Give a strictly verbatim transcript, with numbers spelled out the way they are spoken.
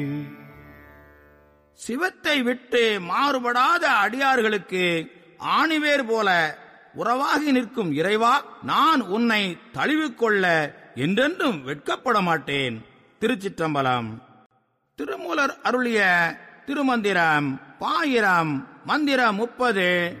சிவத்தை விட்டு மாறுபடாத அடியார்களுக்கு ஆணிவேர் போல உறவாகி நிற்கும் இறைவா, நான் உன்னை தழுவிக்கொள்ள என்றென்றும் வெட்கப்பட மாட்டேன். திருச்சிற்றம்பலம். திருமூலர் அருளிய திருமந்திரம் பாயிரம் மந்திரம் முப்பது.